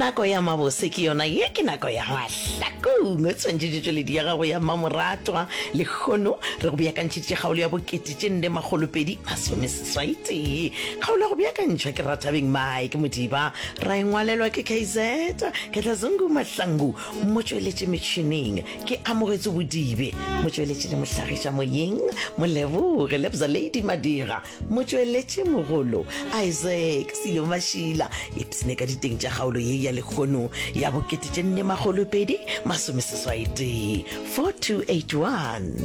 nako ya mabose ke yona ye ke nako ya mahlakong o tshwantšhitše tšweledi ya gago ya mmamoratwa le kgono re go beakantšhitše kgaolo ya bo2 kgaolo ya go beakantšhwa ke Rathabeng Mai ke Modiba ra engwalelwa ke KZ ke Tlazungu Mahlangu motsweletše metšhineng ke Amogetse Bodibe motsweletše le mohlagiša moyeng Moleboge Lebza Lady Madira motsweletše mogolo Isaac Silo Mashila ipsene ka diteng tša kgaolo ye ya lekgono ya bo2 4281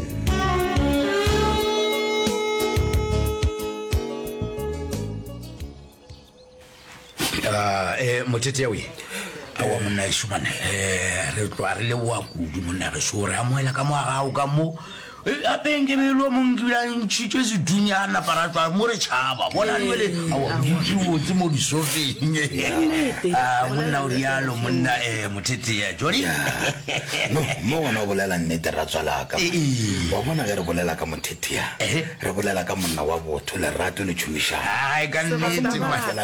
motete we awa monna e shumane re tloa re le wa kudu monna re shore a moela ka moagao ka mo a penge belo mongila ntšhitše sedunyana paratwa mo re tšhaba bona le awa botse mo disofeng monna o rialo monna motete ya jori no mo gona o bolela nnete ra tswalaka wa bona ge re bolela ka motete ya re bolela ka monna wa botho lerato le tšhomišano ai ka nnete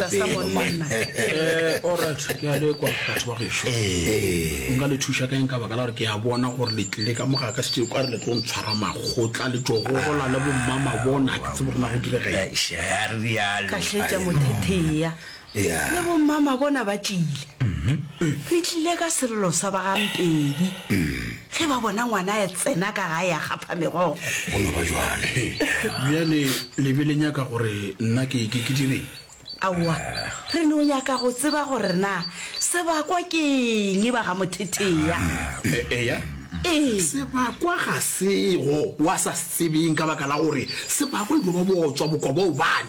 alright ke a le kwa batho ba gesho nka le thuša ka eng ka baka la gore ke a bona gore le tlile ka moga ka setse kwa re le tlo ntshwara magotla le tsogogola le bommama bona ke tse borena go direga ka hletša mothetheya le bommama bona ba tlile re tlile ka serelo sa bagampedi ge ba bona ngwana ya tsena ka ga ya gapa megogo ono ba jwale bjale lebe le nyaka gore nna ke direng aowa re ne o nyaka go tseba gore na se bakwa keng ba ga mothetheya eya sebakwa ga sego wa sa tsebeng ka baka la gore sebakwa ilo ba botswa boko bo bane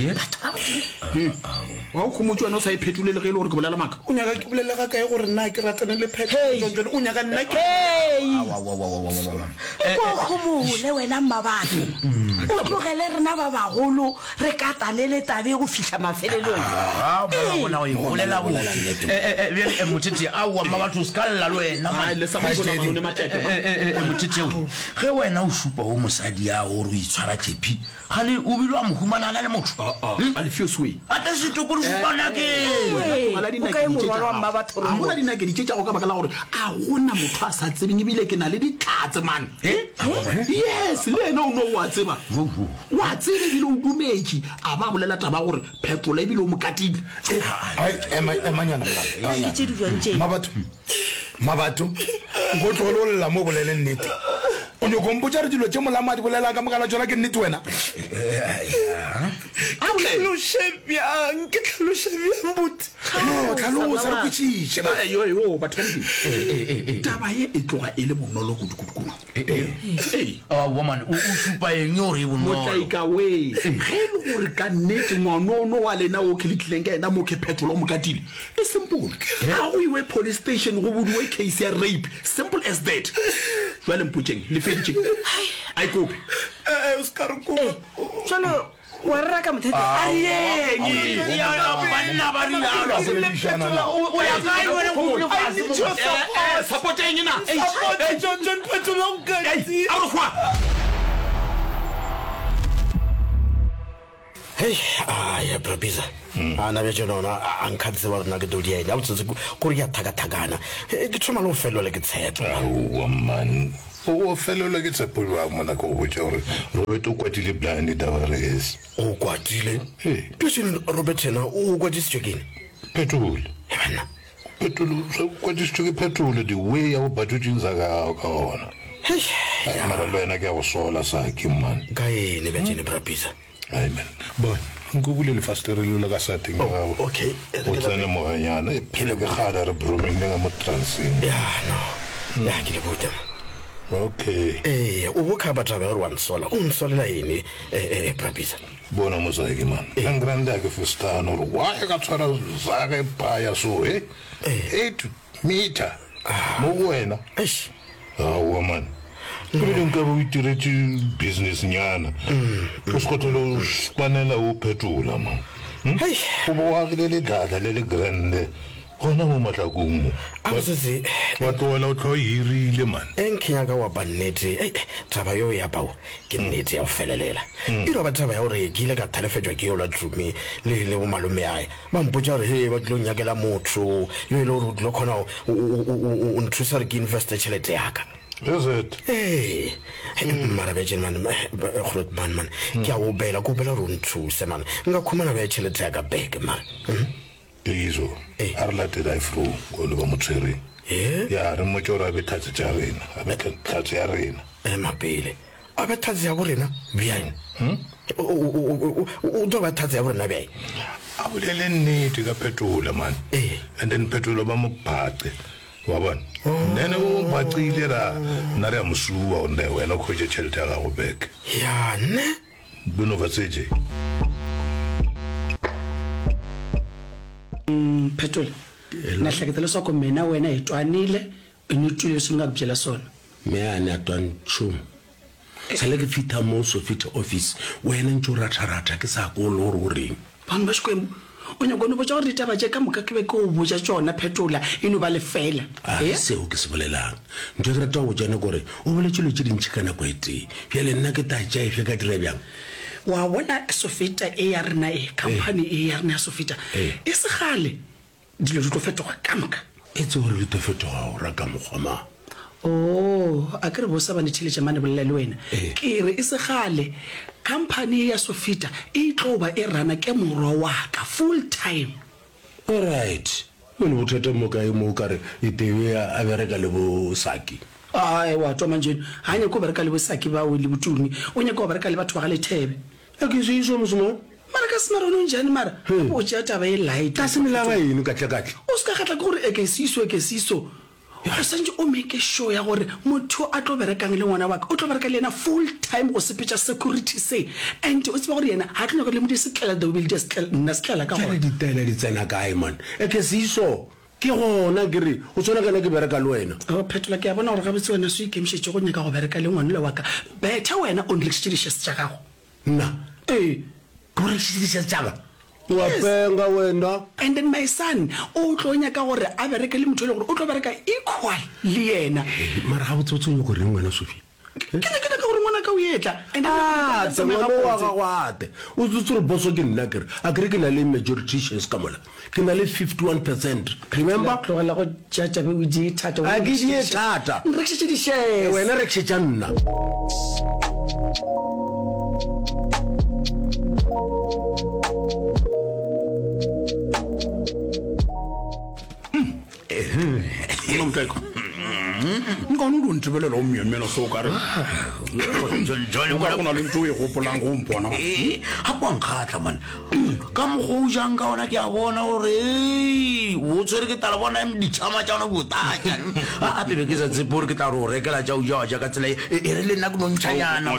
wa o khomotse wena o sa iphetolele ge e le gore ke bolela maka o nyaka ke bolelega kae gore nna ke ratane le phetolo o nyaka nna ko khomole wena mmabane o tlogele rena ba bagolo re katane le tabe go fihla mafelelong motete aowa mma batho se ka lla le wena motete ge wena o supa o mosadi ya gore o itshwara jepi gane o bile wa mohumanana le motho ate setoko le supana gona dinakedi tša go ka baka la gore a gona motho a sa tsebeng ebile ke na le ditlatse man yes le ena o no wa tseba wa tsebe ebile o dumetše a ba bolela taba gore phetola ebile o mokatile mabatho go tlogole o lela mo bolele nnete o nyoko mpotša re dilo tše molama di bolela ka mogala tšona ke nnete wena ke tlhaloše bjang bote tlhalosa re kwešiše taba ye e tloga e le bonolo kudukudukudu o supa eng ore e bonolo motlaika we ge e le gore ka nnete ngwanono wa lena o keletlileng ka ena mo ke phetola o mokatile e simple ga go iwe police station go bodiwe case ya rape simple as that jwale mpotšeng le feditšeng a ikope o sekare kopa jalo wa rra ka mothete banna ba supporteng na ya brabisa ana bja tšona a nkgadise ba rena ke todi ya ene a botsetse kore ya thakathakana ke thoma le go felelwa ke tshepo man o felelwa ke tshepo ba mona ko go botša gore Robert o kwatile blind dabares o kwatile pešene Robert ena o kwatisitswe kene petrol banna petrol kwatisitswe ke petrol the way ya go batotšeng sa ka gona mara le wena ke ya go sola sake man ka ene bjatšene brabisa amen bon nkubulele fasterelo la ka sateng ga gago okay o tsene moganyana e phele ke gada re bromeng le ga mo transeng ya ke le botsa okay o bo ka batla ba re wa nsola o nsolela ene brabisa bona mosadi man ang grande a ke festano re wa ka tshwara zaga e paya so 8 meter mo wena man Kule nka bo itiretse business nyana. O skotelo spanela o phetola man. O bo wa le data le grande gona mo matlakong mo Abusetse wa tloela o tlo hirile man enkhinya ka wa bannete taba yo ya bao ke nnete ya go felelela iro ba taba ya gore ke ile ka thalefetswa ke yo la Trumi le bo malome ae ba mpotsa gore he ba tlo nyakela motho yo ile gore o tlo khona o nthusa re ke investe tšhelete yaka is it mara bejene man ke a obela ko bela ro nthuse man nka khumana ba tšhelete yaka back man izo a re latela ifro go le ba motshwere ya re mo tsora be thatse tsa rena a be thatse ya rena mapele a be thatse ya go rena biang o do ba thatse ya go rena biang a bolele nnete ka petrol man and then petrol ba mo phatse wa bona nene o batlile ra na re a mosuwa o nne wena go je tšhelete ya go back ya ne bono va tseje Petrol na hleketela swa ku mina wena hi twanile ni twile swi nga ku byela sona meane a twan chum sale ke fita mo so fita office wena ntse ratharata ke sa ko lo ruri bang ba xikwembu o nya gone bo tsa re taba je ka moka ke be ko bo ja tsona Petrol ino ba le fela se o ke se bolelang ntse re rata go jana gore o boletse le tse dintšhikana go ete pele nna ke ta tja ife ka dire bjang wa bona Sofita e ya rena company e ya rena Sofita e se gale dilo di tlo fetoga ka moka etse gore di tlo fetoga go raka mogoma a ke re bo sa bane tšhelete mane bolela le wena ke re e se gale company ya Sofita e tlo ba e rana ke morwa wa ka full time all right wena o thata mo ka e mo ka re itewe a bereka le bo Saki ai wa toma nje hanye ko bereka le bo Saki ba o le botuni o nya ko bereka le batho ba ga le Thebe ke se iso mosumo mara ka smara no njani mara o tja taba e light ka se milaba eno ka tlakatle o ska gatla gore e ke siso o santse o make sure ya gore motho a tlo berekang le ngwana wa ka o tlo bereka le ena full time go sepetsa security se and o tseba gore yena ha tlo go le mo di sekela the will just nna sekela ka gore di tela di tsena kae man e ke siso ke gona ke re o tsona kana ke bereka le wena o Phetola ke a bona gore ga botse wena se ikemšetse go nyaka go bereka le ngwana le wa ka betha wena o nlekšitše di-shares tša gago nna gore se tsaba wa penga wena and then my son o tlo nyaka gore a bereke le motho le gore o tlo bereka equal le yena mara ga botsotso go re ngwana Sophie ke ka gore ngwana ka o etla and ngwana wa ga gwate o tsotso re boso ke nna kere a kere ke na le majority shares ka mola ke na le 51% remember tlogela go tšatša be o di thata a ke di thata nrekšitše di-shares wena re kšetša nna nomteko nkane o ntebelela o mmemela so ka re go na le ntho e gopolang go mpona ga ponkgatlha mane ka mogo o jang ka ona ke a bona gore o tshwere ke tala bona ditšhama tša ona botatša gape be ke sa tsepe gore ke tla gore o rekela tša o jawa jaaka tsela e re le nna ke nontšhanyana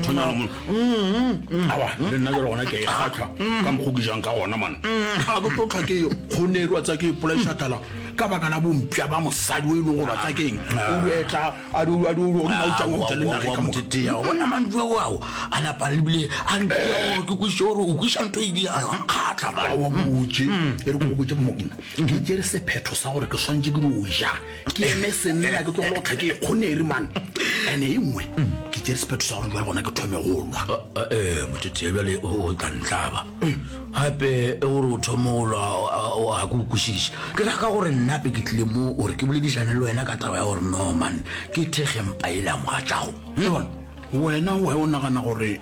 aa le nna ke le gona ke e kgatlha ka mogo ke jang ka gona mane a ke tlotlha ke kgonerwa tsa ke ipolaešatala ka baka la bompša ba mosadi o e leng goba tsa keng o etla a motetea o bona mantswe wao a napa lebile a nkea gore ke kweše gore o kweša ntho e diankgatlha wa botse e re ko botse mokona ke tsere sephetho sa gore ke swantse ke dio ja ke eme senna ke tlogela go tlha ke e kgonere man ande e nngwe ke tsere sephetho sa gore ba bona ke thome go lwa motetea bjale o tla ntlaba gape gore o thome go lwa a ko kwešiša ke raka gore nnape ke tlile mo gore ke boledišane le wena ka taba ya gore no man ke thekgempa e la moga tšago wena o nagana gore